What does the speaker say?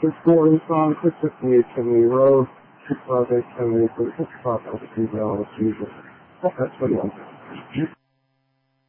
640 from 658 Kennedy Road, 658 Kennedy, 658 as usual. That's what you want.